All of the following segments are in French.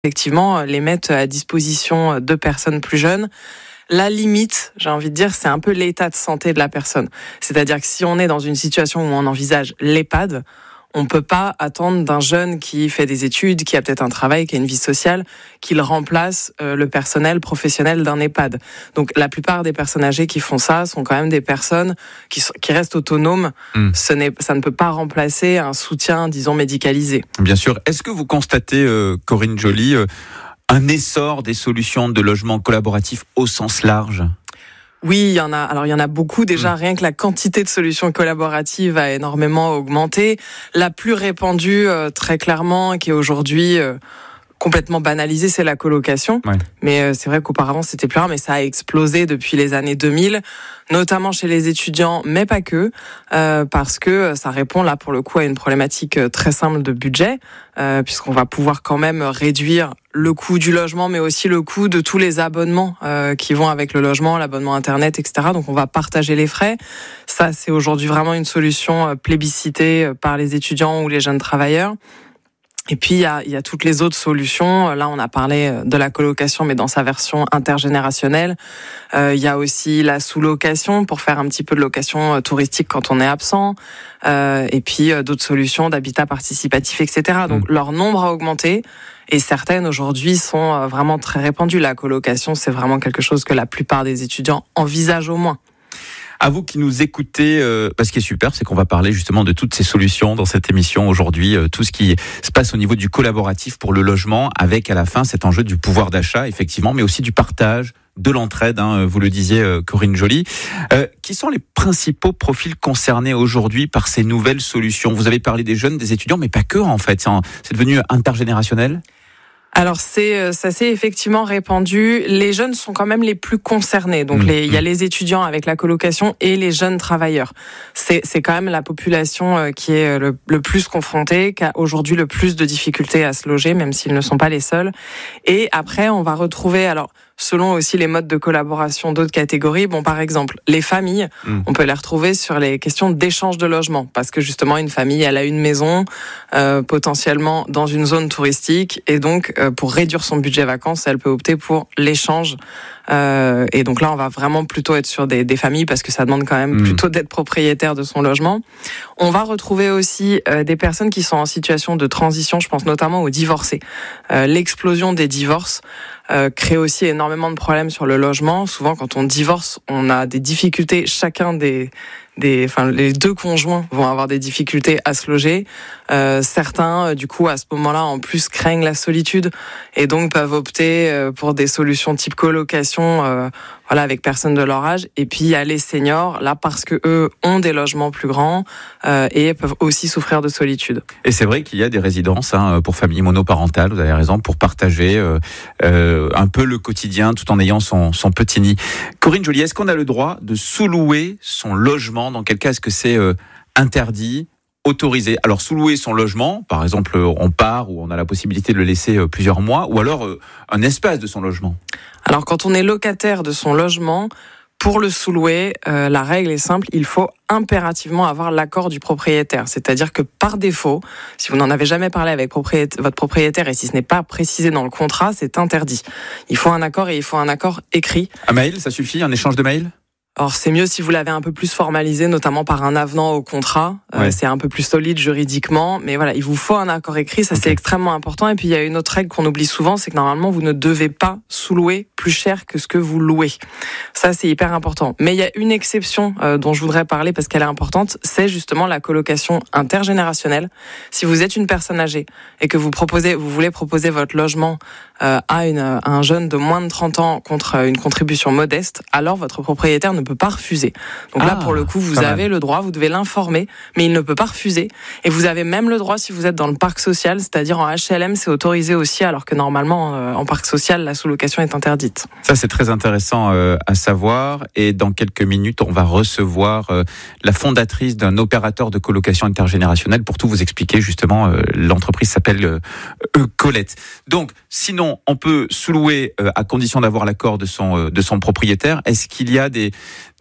effectivement les mettent à disposition de personnes plus jeunes. La limite, j'ai envie de dire, c'est un peu l'état de santé de la personne. C'est-à-dire que si on est dans une situation où on envisage l'EHPAD, on peut pas attendre d'un jeune qui fait des études, qui a peut-être un travail, qui a une vie sociale, qu'il remplace le personnel professionnel d'un EHPAD. Donc la plupart des personnes âgées qui font ça sont quand même des personnes qui restent autonomes. Ça ne peut pas remplacer un soutien, disons, médicalisé. Bien sûr. Est-ce que vous constatez, Corinne Joly, un essor des solutions de logement collaboratif au sens large ? Oui, il y en a. Alors, il y en a beaucoup. Déjà, rien que la quantité de solutions collaboratives a énormément augmenté. La plus répandue, très clairement, qui est aujourd'hui complètement banalisée, c'est la colocation. Ouais. Mais c'est vrai qu'auparavant, c'était plus rare, mais ça a explosé depuis les années 2000, notamment chez les étudiants, mais pas que, parce que ça répond là, pour le coup, à une problématique très simple de budget, puisqu'on va pouvoir quand même réduire le coût du logement, mais aussi le coût de tous les abonnements qui vont avec le logement, l'abonnement Internet, etc. Donc, on va partager les frais. Ça, c'est aujourd'hui vraiment une solution plébiscitée par les étudiants ou les jeunes travailleurs. Et puis, il y a toutes les autres solutions. Là, on a parlé de la colocation, mais dans sa version intergénérationnelle. Il y a aussi la sous-location pour faire un petit peu de location touristique quand on est absent. Et puis, d'autres solutions d'habitat participatif, etc. Donc, leur nombre a augmenté. Et certaines, aujourd'hui, sont vraiment très répandues. La colocation, c'est vraiment quelque chose que la plupart des étudiants envisagent au moins. À vous qui nous écoutez, ce qui est super, c'est qu'on va parler justement de toutes ces solutions dans cette émission aujourd'hui, tout ce qui se passe au niveau du collaboratif pour le logement, avec à la fin cet enjeu du pouvoir d'achat, effectivement, mais aussi du partage, de l'entraide, vous le disiez, Corinne Joly. Qui sont les principaux profils concernés aujourd'hui par ces nouvelles solutions ? Vous avez parlé des jeunes, des étudiants, mais pas que en fait, c'est devenu intergénérationnel ? Alors ça s'est effectivement répandu. Les jeunes sont quand même les plus concernés. Donc il y a les étudiants avec la colocation et les jeunes travailleurs. C'est quand même la population qui est le plus confrontée, qui a aujourd'hui le plus de difficultés à se loger, même s'ils ne sont pas les seuls. Et après, on va retrouver selon aussi les modes de collaboration d'autres catégories. Bon, par exemple, les familles, on peut les retrouver sur les questions d'échange de logement. Parce que justement, une famille, elle a une maison, potentiellement dans une zone touristique. Et donc, pour réduire son budget vacances, elle peut opter pour l'échange. Et donc là, on va vraiment plutôt être sur des familles parce que ça demande quand même plutôt d'être propriétaire de son logement. On va retrouver aussi des personnes qui sont en situation de transition. Je pense notamment aux divorcés. L'explosion des divorces crée aussi énormément de problèmes sur le logement. Souvent, quand on divorce, on a des difficultés. Chacun les deux conjoints vont avoir des difficultés à se loger. Certains, du coup, à ce moment-là, en plus, craignent la solitude et donc peuvent opter pour des solutions type colocation, avec personnes de leur âge. Et puis, il y a les seniors, là, parce que eux ont des logements plus grands et peuvent aussi souffrir de solitude. Et c'est vrai qu'il y a des résidences pour familles monoparentales, vous avez raison, pour partager un peu le quotidien tout en ayant son petit nid. Corinne Joly, est-ce qu'on a le droit de sous-louer son logement ? Dans quel cas est-ce que c'est interdit, autorisé ? Alors sous-louer son logement, par exemple on part ou on a la possibilité de le laisser plusieurs mois, ou alors un espace de son logement ? Alors quand on est locataire de son logement, pour le sous-louer, la règle est simple, il faut impérativement avoir l'accord du propriétaire. C'est-à-dire que par défaut, si vous n'en avez jamais parlé avec votre propriétaire et si ce n'est pas précisé dans le contrat, c'est interdit. Il faut un accord et il faut un accord écrit. Un mail, ça suffit ? Un échange de mails ? Alors c'est mieux si vous l'avez un peu plus formalisé, notamment par un avenant au contrat. Ouais. C'est un peu plus solide juridiquement, mais voilà, il vous faut un accord écrit, ça c'est extrêmement important. Et puis il y a une autre règle qu'on oublie souvent, c'est que normalement vous ne devez pas sous-louer plus cher que ce que vous louez. Ça c'est hyper important. Mais il y a une exception dont je voudrais parler parce qu'elle est importante, c'est justement la colocation intergénérationnelle. Si vous êtes une personne âgée et que vous voulez proposer votre logement à un jeune de moins de 30 ans contre une contribution modeste, alors votre propriétaire ne peut pas refuser. Donc là, pour le coup, vous avez le droit, vous devez l'informer, mais il ne peut pas refuser. Et vous avez même le droit, si vous êtes dans le parc social, c'est-à-dire en HLM, c'est autorisé aussi, alors que normalement, en parc social, la sous-location est interdite. Ça, c'est très intéressant à savoir. Et dans quelques minutes, on va recevoir la fondatrice d'un opérateur de colocation intergénérationnelle pour tout vous expliquer. Justement, l'entreprise s'appelle Colette. Donc, sinon, sinon, on peut sous-louer à condition d'avoir l'accord de son propriétaire. Est-ce qu'il y a des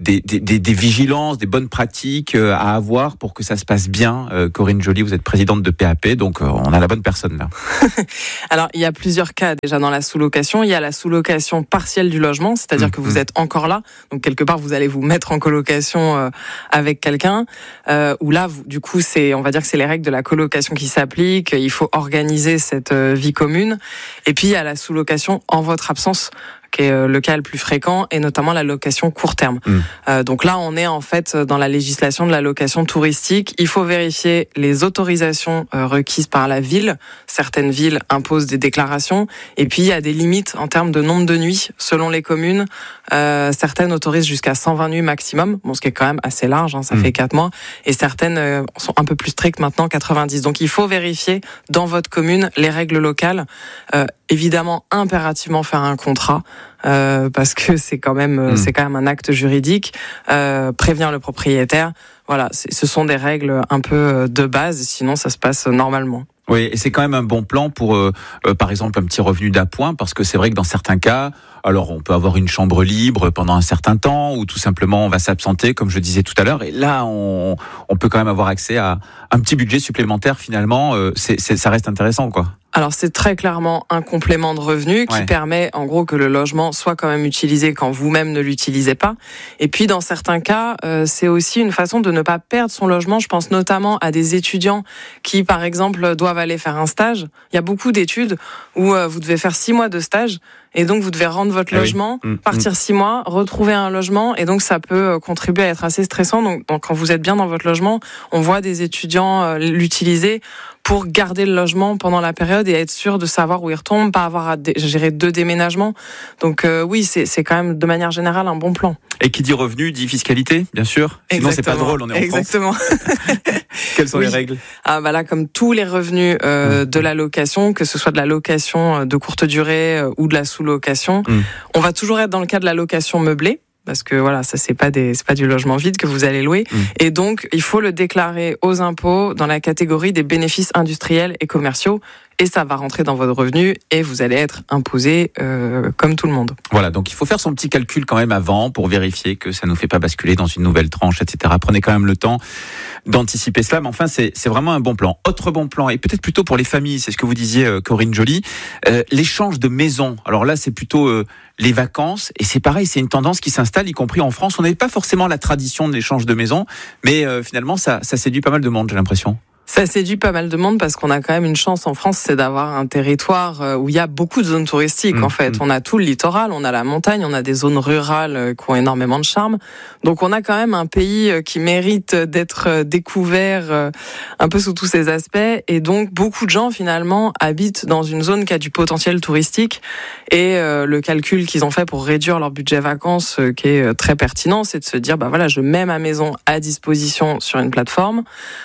vigilances, des bonnes pratiques à avoir pour que ça se passe bien? Corinne Joly, vous êtes présidente de PAP, donc on a la bonne personne là. Alors, il y a plusieurs cas déjà dans la sous-location. Il y a la sous-location partielle du logement, c'est-à-dire que vous êtes encore là, donc quelque part vous allez vous mettre en colocation avec quelqu'un, où là, du coup, on va dire que c'est les règles de la colocation qui s'appliquent. Il faut organiser cette vie commune. Et puis il y a la sous-location en votre absence, qui est le cas le plus fréquent, et notamment la location court terme. Donc là, on est en fait dans la législation de la location touristique. Il faut vérifier les autorisations requises par la ville. Certaines villes imposent des déclarations, et puis il y a des limites en termes de nombre de nuits selon les communes. Certaines autorisent jusqu'à 120 nuits maximum, ce qui est quand même assez large, ça fait 4 mois, et certaines sont un peu plus strictes maintenant, 90. Donc il faut vérifier dans votre commune les règles locales. Évidemment, impérativement faire un contrat, parce que c'est quand même un acte juridique. Prévenir le propriétaire, voilà, ce sont des règles un peu de base, sinon ça se passe normalement. Oui, et c'est quand même un bon plan pour, par exemple, un petit revenu d'appoint, parce que c'est vrai que dans certains cas, alors on peut avoir une chambre libre pendant un certain temps, ou tout simplement on va s'absenter, comme je disais tout à l'heure, et là on peut quand même avoir accès à un petit budget supplémentaire finalement. Ça reste intéressant, quoi. Alors c'est très clairement un complément de revenu qui permet en gros que le logement soit quand même utilisé quand vous-même ne l'utilisez pas. Et puis dans certains cas, c'est aussi une façon de ne pas perdre son logement. Je pense notamment à des étudiants qui par exemple doivent aller faire un stage. Il y a beaucoup d'études où vous devez faire 6 mois de stage. Et donc, vous devez rendre votre logement, partir 6 mois, retrouver un logement. Et donc, ça peut contribuer à être assez stressant. Donc quand vous êtes bien dans votre logement, on voit des étudiants l'utiliser pour garder le logement pendant la période et être sûr de savoir où il retombe, pas avoir à gérer 2 déménagements. Donc oui, c'est quand même de manière générale un bon plan. Et qui dit revenu dit fiscalité, bien sûr. Sinon, c'est pas drôle, on est en Exactement. France. Quelles sont les règles? Là, comme tous les revenus de la location, que ce soit de la location de courte durée ou de la sous-location, on va toujours être dans le cas de la location meublée. Parce que voilà, ça c'est pas du logement vide que vous allez louer, et donc il faut le déclarer aux impôts dans la catégorie des bénéfices industriels et commerciaux, et ça va rentrer dans votre revenu et vous allez être imposé comme tout le monde. Voilà, donc il faut faire son petit calcul quand même avant pour vérifier que ça nous fait pas basculer dans une nouvelle tranche, etc. Prenez quand même le temps d'anticiper cela, mais enfin c'est vraiment un bon plan. Autre bon plan, et peut-être plutôt pour les familles, c'est ce que vous disiez Corinne Joly, l'échange de maisons. Alors là c'est plutôt les vacances, et c'est pareil, c'est une tendance qui s'installe, y compris en France. On n'avait pas forcément la tradition de l'échange de maisons, mais finalement ça séduit pas mal de monde, j'ai l'impression. Ça séduit pas mal de monde parce qu'on a quand même une chance en France, c'est d'avoir un territoire où il y a beaucoup de zones touristiques. En fait, on a tout le littoral, on a la montagne, on a des zones rurales qui ont énormément de charme. Donc on a quand même un pays qui mérite d'être découvert un peu sous tous ses aspects. Et donc beaucoup de gens finalement habitent dans une zone qui a du potentiel touristique. Et le calcul qu'ils ont fait pour réduire leur budget vacances, qui est très pertinent, c'est de se dire voilà, je mets ma maison à disposition sur une plateforme.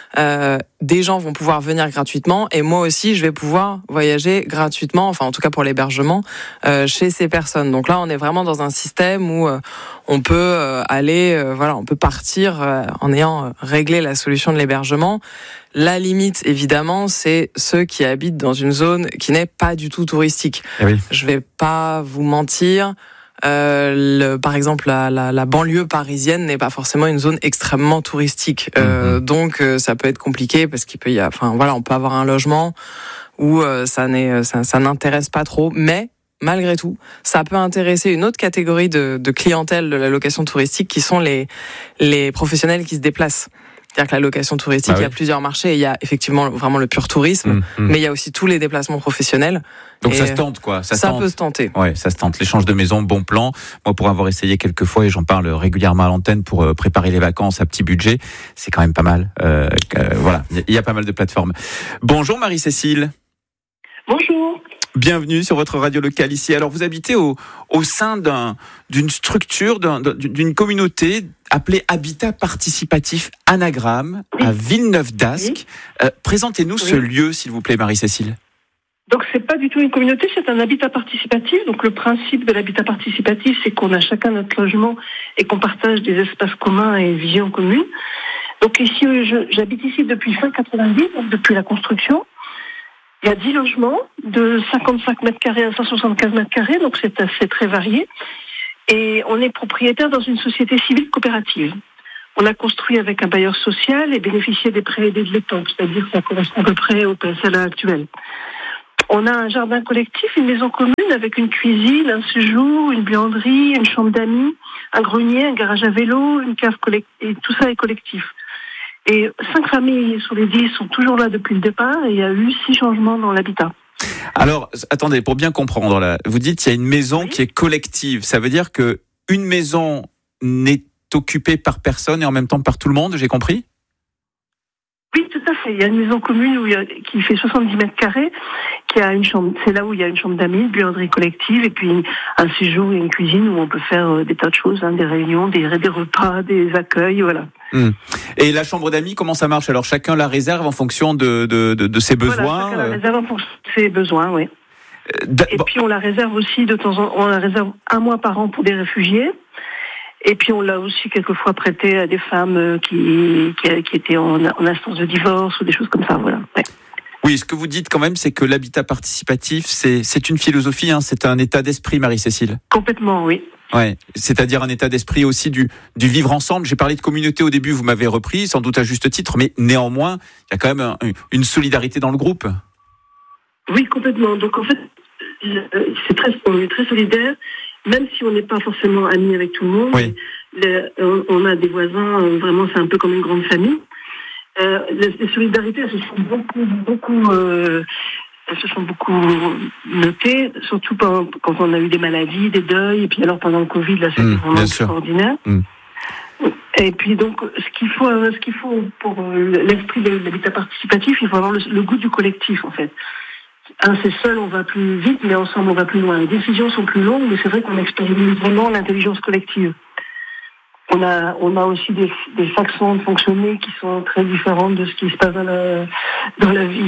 Des gens vont pouvoir venir gratuitement, et moi aussi je vais pouvoir voyager gratuitement, enfin en tout cas pour l'hébergement, chez ces personnes. Donc là on est vraiment dans un système où on peut on peut partir en ayant réglé la solution de l'hébergement. La limite évidemment c'est ceux qui habitent dans une zone qui n'est pas du tout touristique. Oui. Je vais pas vous mentir. Par exemple, la banlieue parisienne n'est pas forcément une zone extrêmement touristique, donc ça peut être compliqué parce on peut avoir un logement où ça n'intéresse pas trop, mais malgré tout, ça peut intéresser une autre catégorie de clientèle de la location touristique qui sont les professionnels qui se déplacent. C'est-à-dire que la location touristique, il y a plusieurs marchés. Il y a effectivement vraiment le pur tourisme, mais il y a aussi tous les déplacements professionnels. Donc ça se tente, quoi. Ça peut se tenter. Ouais, ça se tente. L'échange de maison, bon plan. Moi, pour avoir essayé quelques fois, et j'en parle régulièrement à l'antenne pour préparer les vacances à petit budget, c'est quand même pas mal. Voilà, il y a pas mal de plateformes. Bonjour Marie-Cécile. Bonjour. Bienvenue sur votre radio locale ici. Alors vous habitez au sein d'une structure, d'une communauté appelée Habitat Participatif Anagramme à Villeneuve-d'Ascq. Présentez-nous ce lieu, s'il vous plaît, Marie-Cécile. Donc c'est pas du tout une communauté, c'est un habitat participatif. Donc le principe de l'habitat participatif, c'est qu'on a chacun notre logement et qu'on partage des espaces communs et visions communes. Donc ici, j'habite ici depuis fin 90, donc depuis la construction. Il y a 10 logements de 55 mètres carrés à 175 mètres carrés, donc c'est très varié. Et on est propriétaire dans une société civile coopérative. On a construit avec un bailleur social et bénéficié des prêts aidés de l'État, c'est-à-dire que ça correspond à peu près au PSL actuel. On a un jardin collectif, une maison commune avec une cuisine, un séjour, une buanderie, une chambre d'amis, un grenier, un garage à vélo, une cave collective, et tout ça est collectif. Et 5 familles sur les 10 sont toujours là depuis le départ et il y a eu 6 changements dans l'habitat. Alors, attendez, pour bien comprendre, là, vous dites qu'il y a une maison qui est collective. Ça veut dire que une maison n'est occupée par personne et en même temps par tout le monde, j'ai compris ? Oui, tout à fait. Il y a une maison commune qui fait 70 mètres carrés, qui a une chambre. C'est là où il y a une chambre d'amis, une buanderie collective, et puis un séjour et une cuisine où on peut faire des tas de choses, des réunions, des repas, des accueils, voilà. Et la chambre d'amis, comment ça marche ? Alors chacun la réserve en fonction de ses besoins. Voilà, chacun la réserve en fonction de ses besoins, oui. Et puis on la réserve aussi de temps en temps. On la réserve 1 mois par an pour des réfugiés. Et puis on l'a aussi quelquefois prêté à des femmes qui étaient en instance de divorce ou des choses comme ça, voilà. Ouais. Oui, ce que vous dites quand même, c'est que l'habitat participatif, c'est une philosophie, c'est un état d'esprit, Marie-Cécile. Complètement, oui. Ouais, c'est-à-dire un état d'esprit aussi du vivre ensemble. J'ai parlé de communauté au début, vous m'avez repris, sans doute à juste titre, mais néanmoins, il y a quand même une solidarité dans le groupe. Oui, complètement. Donc en fait, on est très solidaires. Même si on n'est pas forcément amis avec tout le monde, oui. On a des voisins, vraiment c'est un peu comme une grande famille. Les solidarités, elles se sont beaucoup notées, surtout quand on a eu des maladies, des deuils, et puis alors pendant le Covid, là c'était vraiment extraordinaire. Et puis donc, ce qu'il faut pour l'esprit de l'habitat participatif, il faut avoir le goût du collectif en fait. C'est seul, on va plus vite, mais ensemble, on va plus loin. Les décisions sont plus longues, mais c'est vrai qu'on expérimente vraiment l'intelligence collective. On a aussi des façons de fonctionner qui sont très différentes de ce qui se passe dans la vie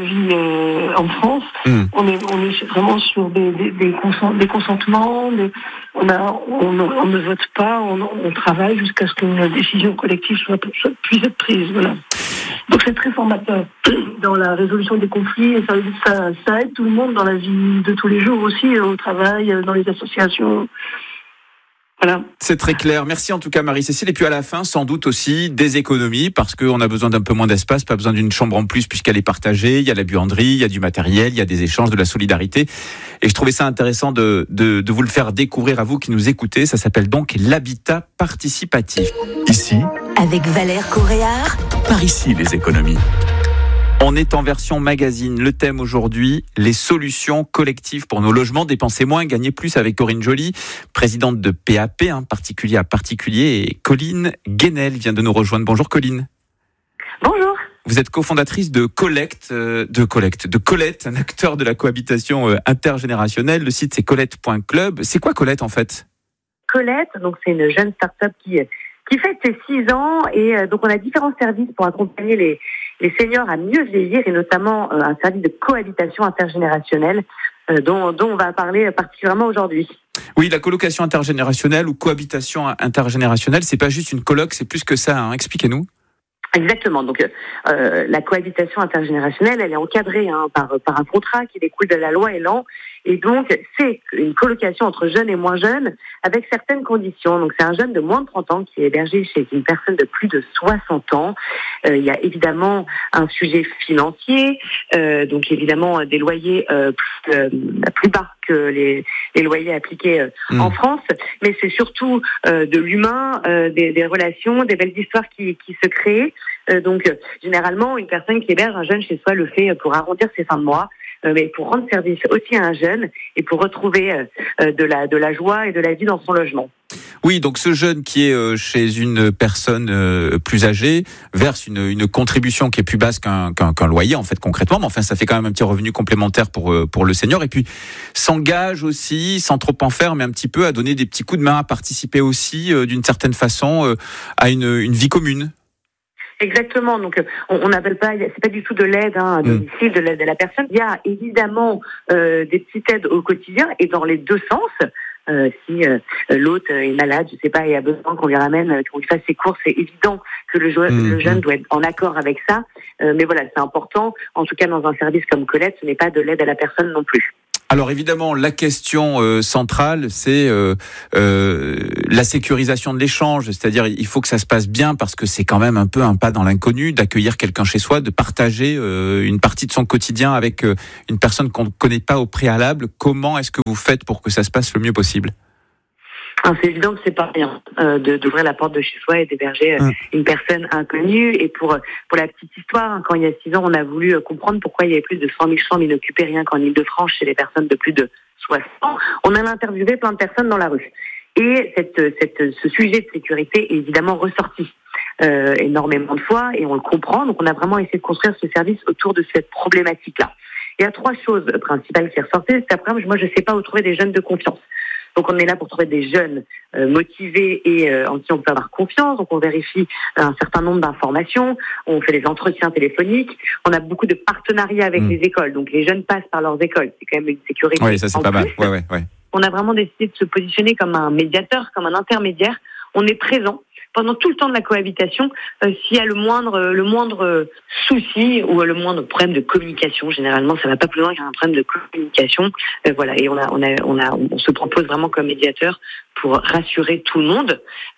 en France. On est vraiment sur des consentements. On ne vote pas, on travaille jusqu'à ce qu'une décision collective puisse être prise. Voilà. Donc c'est très formateur dans la résolution des conflits et ça aide tout le monde dans la vie de tous les jours aussi, au travail, dans les associations. Voilà. C'est très clair. Merci en tout cas Marie-Cécile. Et puis à la fin, sans doute aussi des économies parce qu'on a besoin d'un peu moins d'espace, pas besoin d'une chambre en plus puisqu'elle est partagée. Il y a la buanderie, il y a du matériel, il y a des échanges, de la solidarité. Et je trouvais ça intéressant de vous le faire découvrir à vous qui nous écoutez. Ça s'appelle donc l'habitat participatif. Ici, avec Valère Coréard, par ici les économies. On est en version magazine. Le thème aujourd'hui, les solutions collectives pour nos logements. Dépenser moins, gagner plus avec Corinne Joly, présidente de PAP, particulier à particulier. Et Colline Guénel vient de nous rejoindre. Bonjour Colline. Bonjour. Vous êtes cofondatrice de Colette, un acteur de la cohabitation intergénérationnelle. Le site c'est colette.club. C'est quoi Colette en fait ? Colette, donc c'est une jeune start-up qui fête ses 6 ans et donc on a différents services pour accompagner les seniors à mieux vieillir et notamment un service de cohabitation intergénérationnelle dont on va parler particulièrement aujourd'hui. Oui, la colocation intergénérationnelle ou cohabitation intergénérationnelle, c'est pas juste une coloc, c'est plus que ça. Expliquez-nous. Exactement. Donc, la cohabitation intergénérationnelle, elle est encadrée par un contrat qui découle de la loi Elan. Et donc, c'est une colocation entre jeunes et moins jeunes avec certaines conditions. Donc, c'est un jeune de moins de 30 ans qui est hébergé chez une personne de plus de 60 ans. Il y a évidemment un sujet financier, donc évidemment des loyers plus bas que les loyers appliqués en France. Mais c'est surtout de l'humain, des relations, des belles histoires qui se créent. Donc, généralement, une personne qui héberge un jeune chez soi le fait pour arrondir ses fins de mois, mais pour rendre service aussi à un jeune et pour retrouver de la joie et de la vie dans son logement. Oui, donc ce jeune qui est chez une personne plus âgée verse une contribution qui est plus basse qu'un loyer, en fait, concrètement. Mais enfin, ça fait quand même un petit revenu complémentaire pour le senior. Et puis, s'engage aussi, sans trop en faire, mais un petit peu, à donner des petits coups de main, à participer aussi, d'une certaine façon, à une vie commune. Exactement. Donc, on n'appelle pas, c'est pas du tout de l'aide à domicile, de l'aide à la personne. Il y a évidemment des petites aides au quotidien et dans les deux sens. Si l'hôte est malade, je sais pas, et a besoin qu'on lui ramène, qu'on lui fasse ses courses, c'est évident que le jeune doit être en accord avec ça. Mais voilà, c'est important. En tout cas, dans un service comme Colette, ce n'est pas de l'aide à la personne non plus. Alors évidemment, la question centrale, c'est la sécurisation de l'échange. C'est-à-dire, il faut que ça se passe bien parce que c'est quand même un peu un pas dans l'inconnu d'accueillir quelqu'un chez soi, de partager une partie de son quotidien avec une personne qu'on ne connaît pas au préalable. Comment est-ce que vous faites pour que ça se passe le mieux possible ? C'est évident que c'est pas rien d'ouvrir la porte de chez soi et d'héberger une personne inconnue. Et pour la petite histoire, quand il y a 6 ans, on a voulu comprendre pourquoi il y avait plus de 100 000 chambres inoccupées rien qu'en Île-de-France chez les personnes de plus de 60 ans. On a interviewé plein de personnes dans la rue. Et ce sujet de sécurité est évidemment ressorti énormément de fois et on le comprend. Donc on a vraiment essayé de construire ce service autour de cette problématique-là. Il y a 3 choses principales qui ressortaient. C'est après, moi je sais pas où trouver des jeunes de confiance. Donc on est là pour trouver des jeunes motivés et en qui on peut avoir confiance. Donc on vérifie un certain nombre d'informations, on fait des entretiens téléphoniques, on a beaucoup de partenariats avec les écoles. Donc les jeunes passent par leurs écoles, c'est quand même une sécurité. Oui, ça c'est pas mal. Ouais. On a vraiment décidé de se positionner comme un médiateur, comme un intermédiaire. On est présent pendant tout le temps de la cohabitation. S'il y a le moindre souci ou le moindre problème de communication, généralement ça va pas plus loin qu'un problème de communication. Voilà, et on se propose vraiment comme médiateur pour rassurer tout le monde.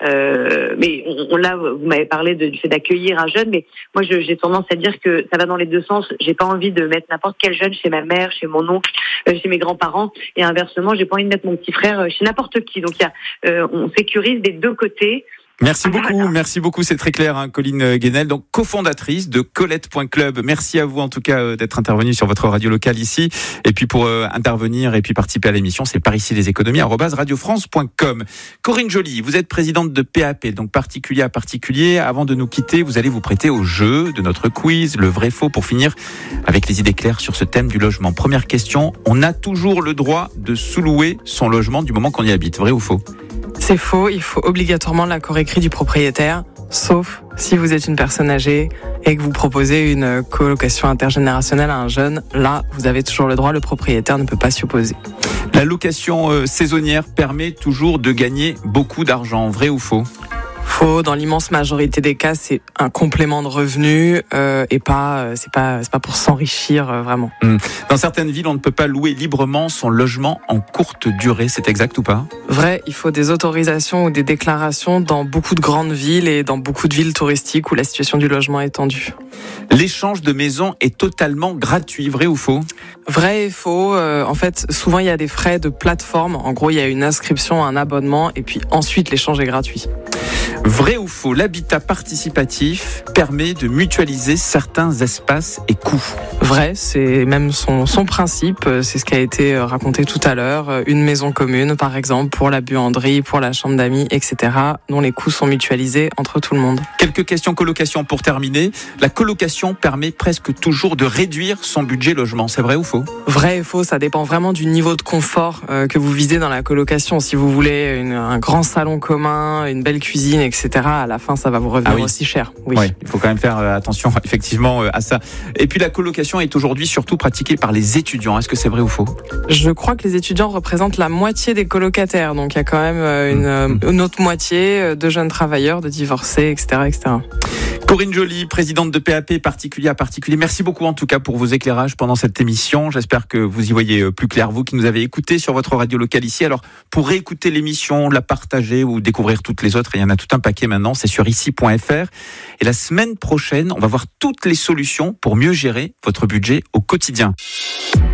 Mais là, vous m'avez parlé du fait d'accueillir un jeune, mais moi j'ai tendance à dire que ça va dans les deux sens. J'ai pas envie de mettre n'importe quel jeune chez ma mère, chez mon oncle, chez mes grands-parents, et inversement, j'ai pas envie de mettre mon petit frère chez n'importe qui. Donc on sécurise des deux côtés. Merci beaucoup, c'est très clair, Colline Guénel, donc cofondatrice de Colette.club. Merci à vous en tout cas d'être intervenue sur votre radio locale ici. Et puis pour intervenir et puis participer à l'émission, c'est par ici les économies @radiofrance.com. Corinne Joly, vous êtes présidente de PAP, donc particulier à particulier. Avant de nous quitter, vous allez vous prêter au jeu de notre quiz, le vrai faux, pour finir avec les idées claires sur ce thème du logement. Première question, on a toujours le droit de sous-louer son logement du moment qu'on y habite, vrai ou faux ? C'est faux, il faut obligatoirement l'accord écrit du propriétaire, sauf si vous êtes une personne âgée et que vous proposez une colocation intergénérationnelle à un jeune. Là, vous avez toujours le droit, le propriétaire ne peut pas s'y opposer. La location saisonnière permet toujours de gagner beaucoup d'argent, vrai ou faux ? Faux, dans l'immense majorité des cas, c'est un complément de revenu et c'est pas pour s'enrichir vraiment. Dans certaines villes, on ne peut pas louer librement son logement en courte durée, c'est exact ou pas ? Vrai, il faut des autorisations ou des déclarations dans beaucoup de grandes villes et dans beaucoup de villes touristiques où la situation du logement est tendue. L'échange de maisons est totalement gratuit, vrai ou faux ? Vrai et faux. En fait, souvent il y a des frais de plateforme. En gros, il y a une inscription, un abonnement et puis ensuite l'échange est gratuit. Vrai ou faux, l'habitat participatif permet de mutualiser certains espaces et coûts. Vrai, c'est même son principe, c'est ce qui a été raconté tout à l'heure. Une maison commune, par exemple, pour la buanderie, pour la chambre d'amis, etc., dont les coûts sont mutualisés entre tout le monde. Quelques questions colocation pour terminer. La colocation permet presque toujours de réduire son budget logement, c'est vrai ou faux ? Vrai et faux, ça dépend vraiment du niveau de confort que vous visez dans la colocation. Si vous voulez un grand salon commun, une belle cuisine, etc., à la fin, ça va vous revenir aussi cher. Oui. Ouais, il faut quand même faire attention effectivement à ça. Et puis la colocation est aujourd'hui surtout pratiquée par les étudiants. Est-ce que c'est vrai ou faux ? Je crois que les étudiants représentent la moitié des colocataires. Donc il y a quand même une autre moitié de jeunes travailleurs, de divorcés, etc., etc. Corinne Joly, présidente de PAP, particulier à particulier. Merci beaucoup en tout cas pour vos éclairages pendant cette émission. J'espère que vous y voyez plus clair, vous qui nous avez écoutés sur votre radio locale ici. Alors pour réécouter l'émission, la partager ou découvrir toutes les autres, il y en a tout un paquet maintenant, c'est sur ici.fr. Et la semaine prochaine, on va voir toutes les solutions pour mieux gérer votre budget au quotidien.